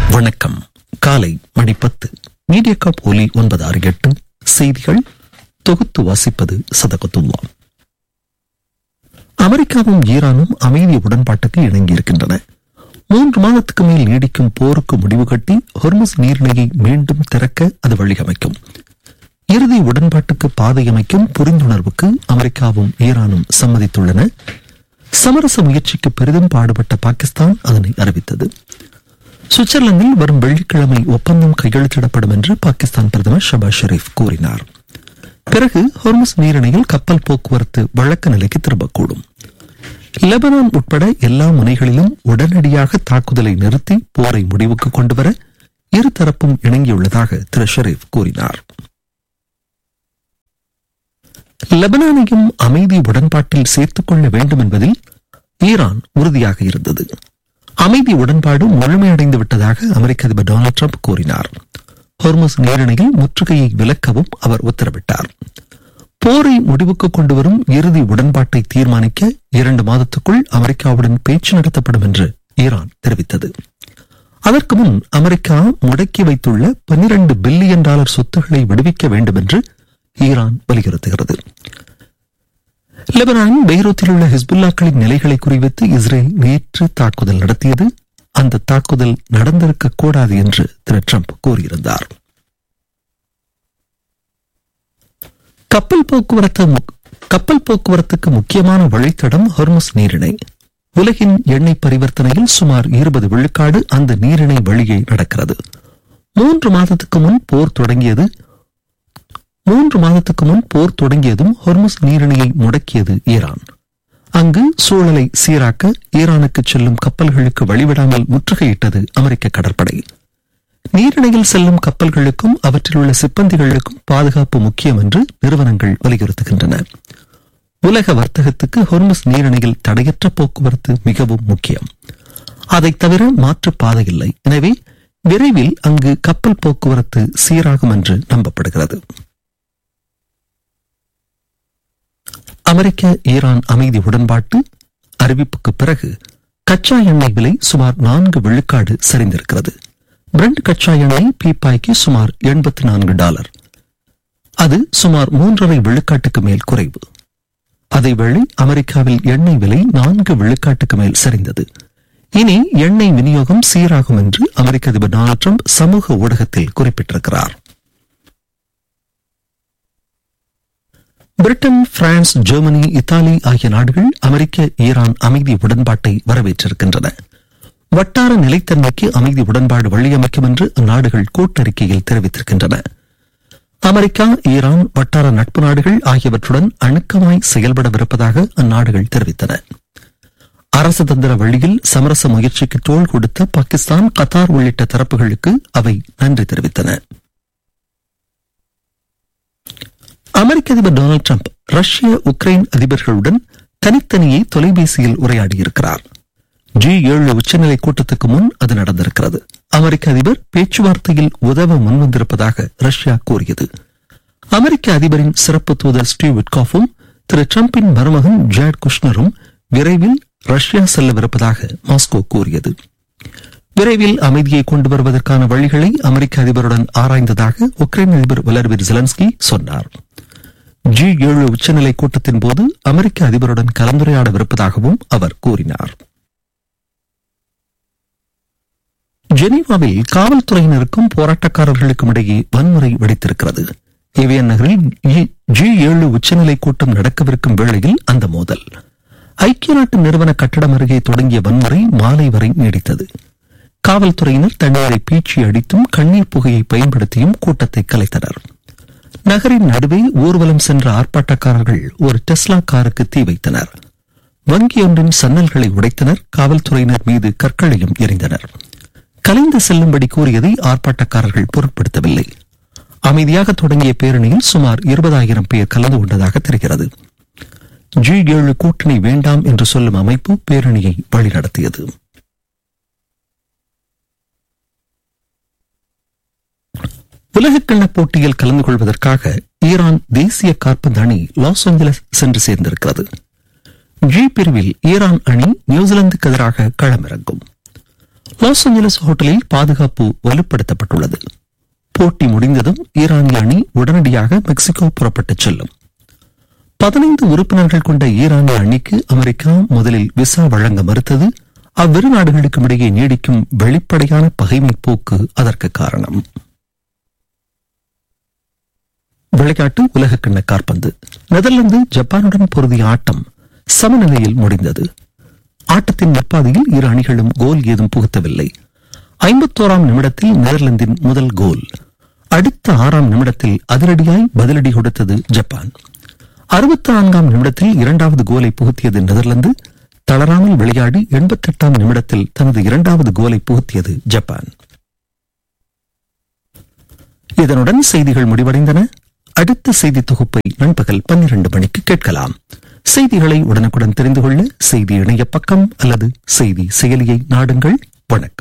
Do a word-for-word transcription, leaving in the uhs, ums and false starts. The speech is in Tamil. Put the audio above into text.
வணக்கம். காலை மணி பத்து. மீடியா காப் ஒலி ஒன்பது ஆறு எட்டு செய்திகள் தொகுத்து வாசிப்பது சதகத்துல்லா. அமெரிக்காவும் ஈரானும் அமைதி உடன்பாட்டுக்கு இணங்கியிருக்கின்றன. மூன்று மாதத்துக்கு மேல் நீடிக்கும் போருக்கு முடிவு கட்டி ஹொர்முஸ் நீரிணையை மீண்டும் திறக்க அது வழியமைக்கும். இறுதி உடன்பாட்டுக்கு பாதை அமைக்கும் புரிந்துணர்வுக்கு அமெரிக்காவும் ஈரானும் சம்மதித்துள்ளன. சமரச முயற்சிக்கு பெரிதும் பாடுபட்ட பாகிஸ்தான் அதனை அறிவித்தது. சுவிட்சர்லாந்தில் வரும் வெள்ளிக்கிழமை ஒப்பந்தம் கையெழுத்திடப்படும் என்று பாகிஸ்தான் பிரதமர் ஷபாஸ் ஷெரீப் கூறினார். பிறகு ஹொர்முஸ் நீரிணையில் கப்பல் போக்குவரத்து வழக்க நிலைக்கு திரும்பக்கூடும். லெபனான் உட்பட எல்லா முனைகளிலும் உடனடியாக தாக்குதலை நிறுத்தி போரை முடிவுக்கு கொண்டுவர இருதரப்பும் இணங்கியுள்ளதாக திரு ஷெரீப் கூறினார். லெபனானையும் அமைதி உடன்பாட்டில் சேர்த்துக் கொள்ள வேண்டும் என்பதில் ஈரான் உறுதியாக இருந்தது. அமைதி உடன்பாடு முழுமையடைந்து விட்டதாக அமெரிக்க அதிபர் டொனால்டு டிரம்ப் கூறினார். ஹொர்முஸ் நீரிணையில் முற்றுகையை விலக்கவும் அவர் உத்தரவிட்டார். போரை முடிவுக்கு கொண்டு வரும் இறுதி உடன்பாட்டை தீர்மானிக்க இரண்டு மாதத்துக்குள் அமெரிக்காவுடன் பேச்சு நடத்தப்படும் என்று ஈரான் தெரிவித்தது. அதற்கு முன் அமெரிக்கா முடக்கி வைத்துள்ள பன்னிரண்டு பில்லியன் டாலர் சொத்துக்களை விடுவிக்க வேண்டும் என்று ஈரான் வலியுறுத்துகிறது. லெபனானின் பெய்ரூத்தில் உள்ள ஹிஸ்புல்லாக்களின் நிலைகளை குறிவைத்து இஸ்ரேல் நேற்று தாக்குதல் நடத்தியது. அந்த தாக்குதல் நடந்திருக்க கூடாது என்று திரு டிரம்ப் கூறியிருந்தார். கப்பல் போக்குவரத்து கப்பல் போக்குவரத்துக்கு முக்கியமான வழித்தடம் ஹொர்முஸ் நீரிணை. உலகின் எண்ணெய் பரிவர்த்தனையில் சுமார் இருபது விழுக்காடு அந்த நீரிணை வழியே நடக்கிறது. மூன்று மாதத்துக்கு முன் போர் தொடங்கியது மூன்று மாதத்துக்கு முன் போர் தொடங்கியதும் ஹொர்முஸ் நீரிணையை முடக்கியது ஈரான். அங்கு சூழலை சீராக்க ஈரானுக்கு செல்லும் கப்பல்களுக்கு வழிவிடாமல் முற்றுகையிட்டது அமெரிக்க கடற்படை. நீரிணையில் செல்லும் கப்பல்களுக்கும் அவற்றில் உள்ள சிப்பந்திகளுக்கும் பாதுகாப்பு முக்கியம் என்று நிறுவனங்கள் வலியுறுத்துகின்றன. உலக வர்த்தகத்துக்கு ஹொர்முஸ் நீரிணையில் தடையற்ற போக்குவரத்து மிகவும் முக்கியம். அதை தவிர மாற்று பாதை இல்லை. எனவே விரைவில் அங்கு கப்பல் போக்குவரத்து சீராகும் என்று நம்பப்படுகிறது. அமெரிக்க ஈரான் அமைதி உடன்பாட்டு அறிவிப்புக்கு பிறகு கச்சா எண்ணெய் விலை சுமார் நான்கு விழுக்காடு சரிந்திருக்கிறது. பிரெண்ட் கச்சா எண்ணெய் பீப்பாய்க்கு சுமார் எண்பத்தி நான்கு டாலர். அது சுமார் மூன்றரை விழுக்காட்டுக்கு மேல் குறைவு. அதேவேளை அமெரிக்காவில் எண்ணெய் விலை நான்கு விழுக்காட்டுக்கு மேல் சரிந்தது. இனி எண்ணெய் விநியோகம் சீராகும் என்று அமெரிக்க அதிபர் டொனால்டு டிரம்ப் சமூக ஊடகத்தில் குறிப்பிட்டிருக்கிறார். பிரிட்டன், பிரான்ஸ், ஜெர்மனி, இத்தாலி ஆகிய நாடுகள் அமெரிக்க ஈரான் அமைதி உடன்பாட்டை வரவேற்றிருக்கின்றன. வட்டார நிலைத்தன்மைக்கு அமைதி உடன்பாடு வழியமைக்கும் என்று அந்நாடுகள் கூட்டறிக்கையில் தெரிவித்திருக்கின்றன. அமெரிக்கா, ஈரான், வட்டார நட்பு நாடுகள் ஆகியவற்றுடன் அணுக்கமாய் செயல்படவிருப்பதாக அந்நாடுகள் தெரிவித்தன. அரசு தந்திர வழியில் சமரச முயற்சிக்கு தோள் கொடுத்த பாகிஸ்தான், கத்தார் உள்ளிட்ட தரப்புகளுக்கு அவை நன்றி தெரிவித்தன. அமெரிக்க அதிபர் டொனால்டு டிரம்ப் ரஷ்ய, உக்ரைன் அதிபர்களுடன் தனித்தனியே தொலைபேசியில் உரையாடியிருக்கிறார். ஜி ஏழு உச்சநிலை கூட்டத்துக்கு முன் அது நடந்திருக்கிறது. அமெரிக்க அதிபர் பேச்சுவார்த்தையில் உதவ முன்வந்திருப்பதாக ரஷ்யா கூறியது. அமெரிக்க அதிபரின் சிறப்பு தூதர் ஸ்டீவ் விட்காஃபும் திரு டிரம்பின் மருமகன் ஜார்ட் குஷ்னரும் விரைவில் ரஷ்யா செல்லவிருப்பதாக மாஸ்கோ கூறியது. விரைவில் அமைதியை கொண்டு வருவதற்கான வழிகளை அமெரிக்க அதிபருடன் ஆராய்ந்ததாக உக்ரைன் அதிபர் வலடிமிர் ஜெலன்ஸ்கி சொன்னார். ஜி ஏழு உச்சநிலை கூட்டத்தின் போது அமெரிக்க அதிபருடன் கலந்துரையாடவிருப்பதாகவும் அவர் கூறினார். ஜெனீவாவில் காவல்துறையினருக்கும் போராட்டக்காரர்களுக்கும் இடையே வன்முறை வெடித்திருக்கிறது. ஏவியன் நகரில் ஜி ஏழு உச்சநிலை கூட்டம் நடக்கவிருக்கும் வேளையில் அந்த மோதல். ஐக்கிய நாட்டு நிறுவன கட்டடம் அருகே தொடங்கிய வன்முறை மாலை வரை நீடித்தது. காவல்துறையினர் தண்ணீரை பீச்சி அடித்தும் கண்ணீர் புகையை பயன்படுத்தியும் கூட்டத்தை கலைத்தனர். நகரின் நடுவே ஊர்வலம் சென்ற ஆர்ப்பாட்டக்காரர்கள் ஒரு டெஸ்லா காருக்கு தீ வைத்தனர். வங்கியொன்றின் சன்னல்களை உடைத்தனர். காவல்துறையினர் மீது கற்களையும் எறிந்தனர். கலைந்து செல்லும்படி கூறியதை ஆர்ப்பாட்டக்காரர்கள் பொருட்படுத்தவில்லை. அமைதியாக தொடங்கிய பேரணியில் சுமார் இருபதாயிரம் பேர் கலந்து கொண்டதாக தெரிகிறது. ஜி ஏழு கூட்டணி வேண்டாம் என்று சொல்லும் அமைப்பு பேரணியை வழிநடத்தியது. உலகக்கிண்ண போட்டியில் கலந்து கொள்வதற்காக ஈரான் தேசிய கால்பந்து அணி லாஸ் ஏஞ்சலஸ் சென்று சேர்ந்திருக்கிறது. ஜி பிரிவில் ஈரான் அணி நியூசிலாந்துக்கு எதிராக களமிறங்கும். லாஸ் ஏஞ்சலஸ் ஹோட்டலில் பாதுகாப்பு வலுப்படுத்தப்பட்டுள்ளது. போட்டி முடிந்ததும் ஈரானிய அணி உடனடியாக மெக்சிகோ புறப்பட்டுச் செல்லும். பதினைந்து உறுப்பினர்கள் கொண்ட ஈரானிய அணிக்கு அமெரிக்கா முதலில் விசா வழங்க மறுத்தது. அவ்விரு நாடுகளுக்கும் இடையே நீடிக்கும் வெளிப்படையான பகைமை போக்கு அதற்கு காரணம். விளையாட்டு உலகக்கிண்ண காற்பந்து. நெதர்லாந்து ஜப்பானுடன் பொருதிய ஆட்டம் சமநிலையில் முடிந்தது. ஆட்டத்தின் நற்பாதையில் இரு அணிகளும் கோல் ஏதும் புகுத்தவில்லை. ஐம்பத்தோராம் நிமிடத்தில் நெதர்லாந்தின் முதல் கோல். அடுத்த ஆறாம் நிமிடத்தில் அதிரடியாய் பதிலடி கொடுத்தது ஜப்பான். அறுபத்தி நான்காம் நிமிடத்தில் இரண்டாவது கோலை புகுத்தியது நெதர்லாந்து. தளராமல் விளையாடி எண்பத்தி எட்டாம் நிமிடத்தில் தனது இரண்டாவது கோலை புகுத்தியது ஜப்பான். இதனுடன் செய்திகள் முடிவடைந்தன. அடுத்த செய்தி தொகுப்பை நண்பகல் பன்னிரண்டு மணிக்கு கேட்கலாம். செய்திகளை உடனுக்குடன் தெரிந்து கொள்ள செய்தி இணைய பக்கம் அல்லது செய்தி செயலியை நாடுங்கள். வணக்கம்.